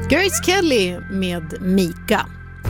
Grace Kelly med Mika.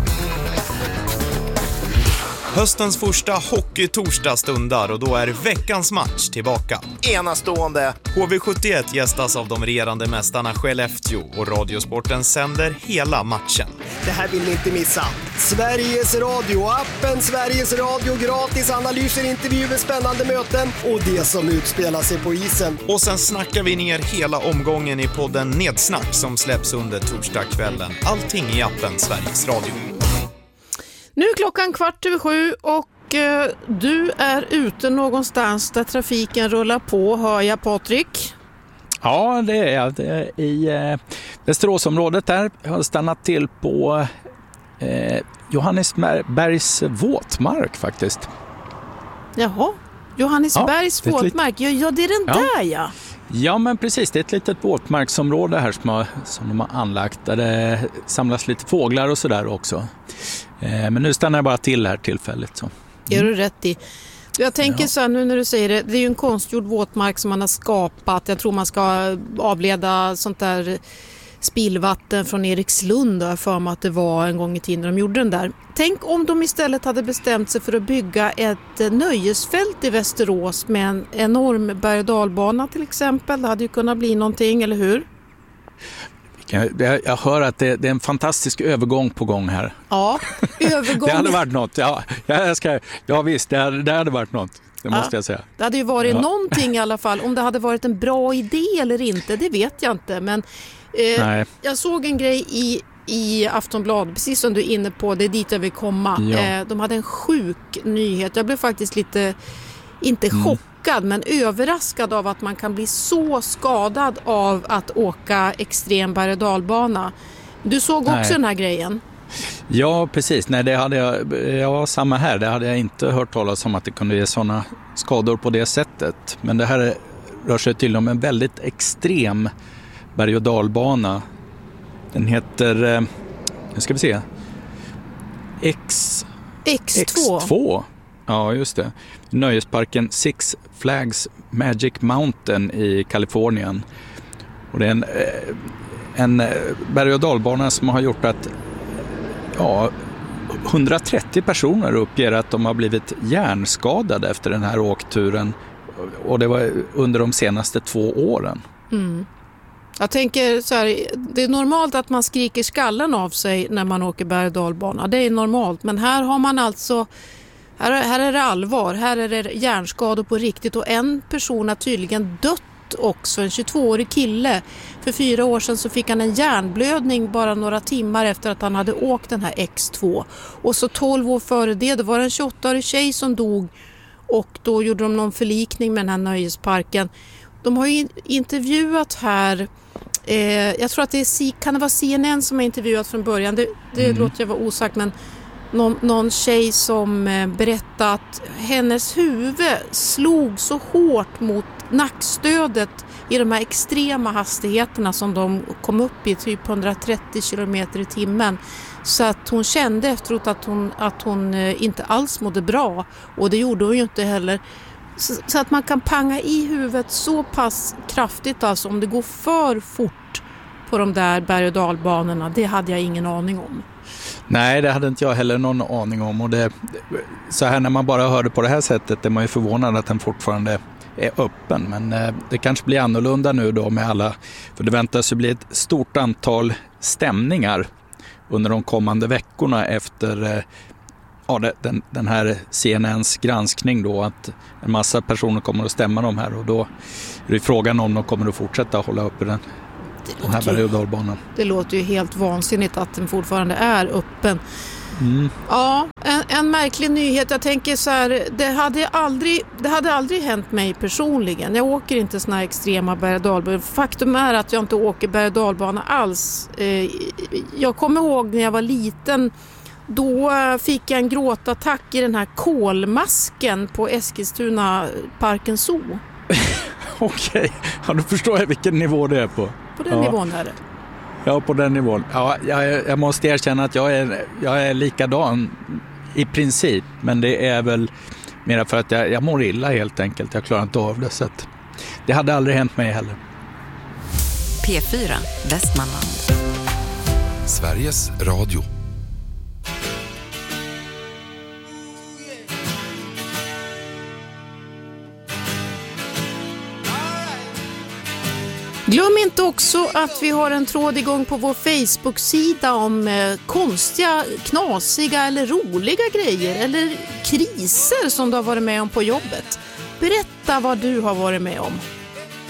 Höstens första hockeytorsdag stundar och då är veckans match tillbaka. Enastående. HV71 gästas av de regerande mästarna Skellefteå och Radiosporten sänder hela matchen. Det här vill ni inte missa. Sveriges Radio, appen Sveriges Radio, gratis analyser, intervjuer, spännande möten och det som utspelar sig på isen. Och sen snackar vi ner hela omgången i podden Nedsnack som släpps under torsdagskvällen. Allting i appen Sveriges Radio. Nu är klockan 6:15 och du är ute någonstans där trafiken rullar på, hör jag, Patrik. Ja, det är jag. Det är i Västeråsområdet där. Jag har stannat till på Johannesbergs våtmark faktiskt. Jaha, Johannesbergs våtmark. Ja, det är den där, ja. Ja, men precis. Det är ett litet våtmarksområde här som de har anlagt där det samlas lite fåglar och sådär också. Men nu stannar jag bara till här tillfälligt. Så. Gör du rätt i. Jag tänker så här nu när du säger det. Det är ju en konstgjord våtmark som man har skapat. Jag tror man ska avleda sånt där spillvatten från Erikslund. Jag för mig att det var en gång i tiden de gjorde den där. Tänk om de istället hade bestämt sig för att bygga ett nöjesfält i Västerås med en enorm berg- och dalbana till exempel. Det hade ju kunnat bli någonting, eller hur? Jag hör att det är en fantastisk övergång på gång här. Ja, övergång. Det hade varit något. Ja visst, det hade varit något. Det måste jag säga. Det hade ju varit någonting i alla fall. Om det hade varit en bra idé eller inte, det vet jag inte. Men jag såg en grej i Aftonbladet, precis som du är inne på, det är dit jag vill komma. Ja. De hade en sjuk nyhet. Jag blev faktiskt lite, inte chockad, men överraskad av att man kan bli så skadad av att åka extrem berg- och dalbana. Du såg också den här grejen? Ja, precis. Nej, det hade jag samma här. Det hade jag inte hört talas om att det kunde ge sådana skador på det sättet. Men det här rör sig till om en väldigt extrem berg- och dalbana. Den heter, nu ska vi se, X2. Ja, just det. Nöjesparken Six Flags Magic Mountain i Kalifornien. Och det är en berg- och dalbana som har gjort att 130 personer uppger att de har blivit hjärnskadade efter den här åkturen. Och det var under de senaste 2 åren. Mm. Jag tänker så här, det är normalt att man skriker skallen av sig när man åker berg- och dalbana. Det är normalt, men här har man alltså, här är det allvar. Här är det hjärnskador på riktigt och en person har tydligen dött också, en 22-årig kille. För 4 år sedan så fick han en hjärnblödning bara några timmar efter att han hade åkt den här X2. Och så 12 år före det var det en 28-årig tjej som dog och då gjorde de någon förlikning med den här nöjesparken. De har ju intervjuat här, jag tror att kan det vara CNN som har intervjuat från början, det låter jag vara osagt, men någon tjej som berättade att hennes huvud slog så hårt mot nackstödet i de här extrema hastigheterna som de kom upp i, typ 130 km i timmen. Så att hon kände efteråt att hon inte alls mådde bra, och det gjorde hon ju inte heller. Så att man kan panga i huvudet så pass kraftigt, alltså om det går för fort på de där berg- och dalbanorna, det hade jag ingen aning om. Nej, det hade inte jag heller någon aning om. Och så här när man bara hörde på det här sättet är man ju förvånad att den fortfarande är öppen. Men det kanske blir annorlunda nu då med alla, för det väntas ju bli ett stort antal stämningar under de kommande veckorna efter den här CNNs granskning då, att en massa personer kommer att stämma dem här, och då är det frågan om de kommer att fortsätta hålla uppe den här berg- och dalbanan. Det låter ju helt vansinnigt att den fortfarande är öppen. Ja, en märklig nyhet. Jag tänker så här, det hade aldrig hänt mig personligen. Jag åker inte såna här extrema berg- och dalbanor. Faktum är att jag inte åker berg- och dalbana alls. Jag kommer ihåg när jag var liten, då fick jag en gråtattack i den här kolmasken på Eskilstuna Parken Zoo. Okej, då förstår jag vilken nivå det är på. På den nivån är det. Ja, på den nivån. Ja, jag måste erkänna att jag är likadan i princip, men det är väl mer för att jag mår illa helt enkelt. Jag klarar inte av det, så att det hade aldrig hänt mig heller. P4 Västmanland. Sveriges Radio. Glöm inte också att vi har en tråd igång på vår Facebook-sida om konstiga, knasiga eller roliga grejer eller kriser som du har varit med om på jobbet. Berätta vad du har varit med om.